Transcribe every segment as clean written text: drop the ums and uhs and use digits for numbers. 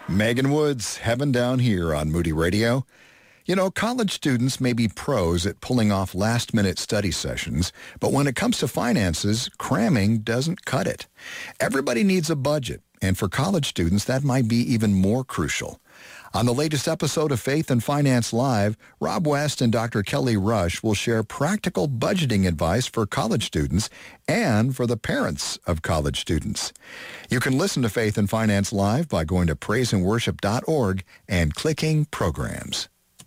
Megan Woods, Heaven Down Here on Moody Radio. You know, college students may be pros at pulling off last-minute study sessions, but when it comes to finances, cramming doesn't cut it. Everybody needs a budget, and for college students, that might be even more crucial. On the latest episode of Faith and Finance Live, Rob West and Dr. Kelly Rush will share practical budgeting advice for college students and for the parents of college students. You can listen to Faith and Finance Live by going to praiseandworship.org and clicking Programs.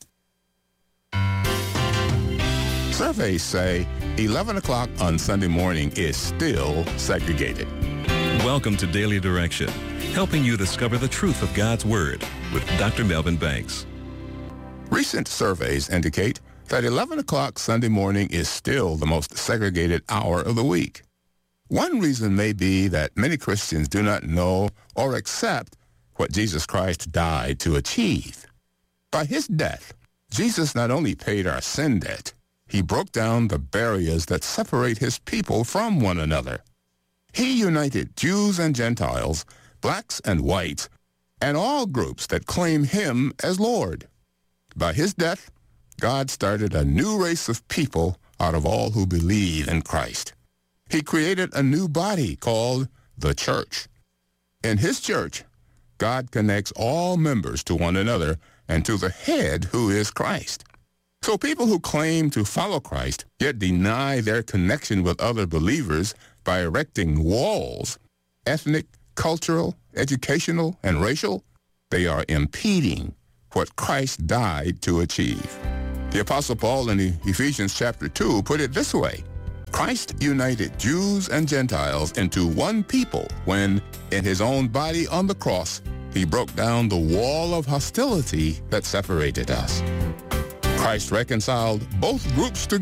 Surveys say 11 o'clock on Sunday morning is still segregated. Welcome to Daily Direction, helping you discover the truth of God's Word with Dr. Melvin Banks. Recent surveys indicate that 11 o'clock Sunday morning is still the most segregated hour of the week. One reason may be that many Christians do not know or accept what Jesus Christ died to achieve. By his death, Jesus not only paid our sin debt, he broke down the barriers that separate his people from one another. He united Jews and Gentiles, blacks and whites, and all groups that claim him as Lord. By his death, God started a new race of people out of all who believe in Christ. He created a new body called the church. In his church, God connects all members to one another and to the head who is Christ. So people who claim to follow Christ yet deny their connection with other believers by erecting walls, ethnic, cultural, educational, and racial, they are impeding what Christ died to achieve. The Apostle Paul in Ephesians chapter 2 put it this way: Christ united Jews and Gentiles into one people when, in his own body on the cross, he broke down the wall of hostility that separated us. Christ reconciled both groups together.